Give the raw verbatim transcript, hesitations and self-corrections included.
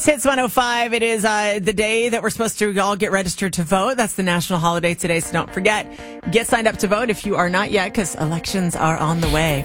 It's Hits one oh five. It is uh, the day that we're supposed to all get registered to vote. That's the national holiday today, so don't forget. Get signed up to vote if you are not yet, because elections are on the way.